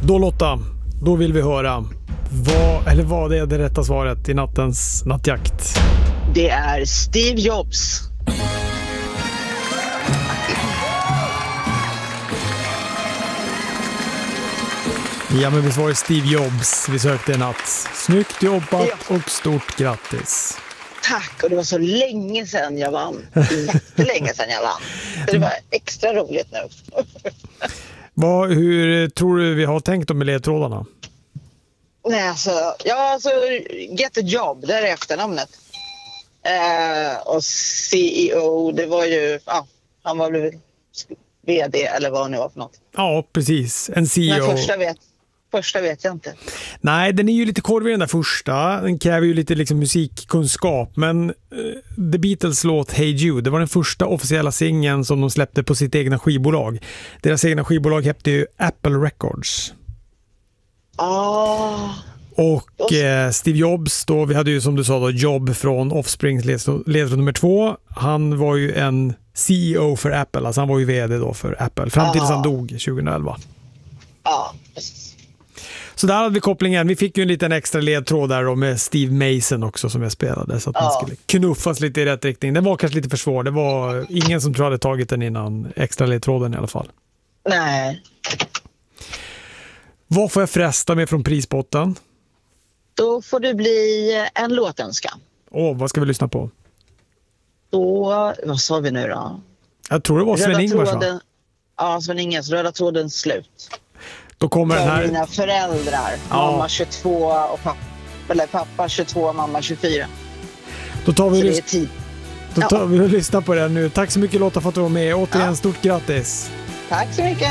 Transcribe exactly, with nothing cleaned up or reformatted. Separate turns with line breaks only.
Då Lotta, då vill vi höra vad, eller vad är det rätta svaret i nattens nattjakt?
Det är Steve Jobs.
Ja, men visst var det Steve Jobs vi sökte i natt. Snyggt jobbat
Ja.
och stort grattis.
Tack, och det var så länge sedan jag vann. Jättelänge sedan jag vann. Så det var extra roligt nu.
Vad, hur tror du vi har tänkt om med ledtrådarna?
Nej, alltså, ja, alltså, Get a Job, det är efternamnet. Eh, och C E O, det var ju, ja, han var väl V D eller vad han nu var för något.
Ja, precis. En C E O.
Men första vet, första vet jag inte.
Nej, den är ju lite korvig den där första. Den kräver ju lite liksom musikkunskap. Men uh, The Beatles låt Hey Jude, det var den första officiella singeln som de släppte på sitt egna skivbolag. Deras egna skivbolag hette ju Apple Records.
Ah,
Och eh, Steve Jobs då, vi hade ju som du sa då Job från Offsprings ledtråd nummer två. Han var ju en C E O för Apple, alltså han var ju vd då för Apple fram tills
ah.
han dog tjugoelva.
ja, precis.
Så där hade vi kopplingen. Vi fick ju en liten extra ledtråd där då med Steve Mason också som jag spelade, så att man
Ja.
skulle knuffas lite i rätt riktning. Den var kanske lite för svår. Det var ingen som tror hade tagit den innan extra ledtråden i alla fall.
Nej,
Vad får jag fresta med från prisbotten?
då får det bli en låtönska.
Åh, vad ska vi lyssna på?
Då, vad sa vi nu då?
Jag tror det var
Röda
Sven-Ingvars, va?
tråden, ja, Sven-Ingvars, Röda tråden slut.
Då kommer den
För
här...
mina föräldrar,
Ja.
mamma tjugotvå och pappa, eller pappa tjugotvå, mamma tjugofyra.
Då tar vi,
Så det
lys-
är tid.
då tar
Ja.
vi och lyssnar på den nu. Tack så mycket Lotta för att du var med. Återigen,
Ja.
stort grattis!
Tack så mycket!